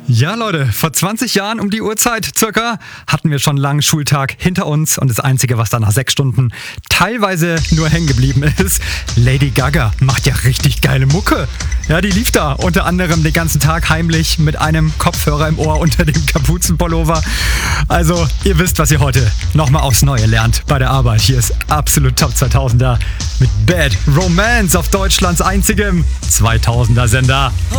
Ja, Leute, vor 20 Jahren um die Uhrzeit circa hatten wir schon einen langen Schultag hinter uns und das Einzige, was da nach 6 Stunden teilweise nur hängen geblieben ist, Lady Gaga macht ja richtig geile Mucke. Ja, die lief da unter anderem den ganzen Tag heimlich mit einem Kopfhörer im Ohr unter dem Kapuzenpullover. Also, ihr wisst, was ihr heute nochmal aufs Neue lernt bei der Arbeit. Hier ist absolut Top 2000er mit Bad Romance auf Deutschlands einzigem 2000er Sender.